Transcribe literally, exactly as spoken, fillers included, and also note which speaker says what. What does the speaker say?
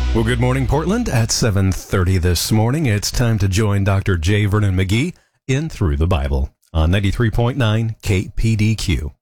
Speaker 1: Well, good morning, Portland. At seven thirty this morning, it's time to join Doctor J. Vernon McGee in Through the Bible on ninety-three point nine K P D Q.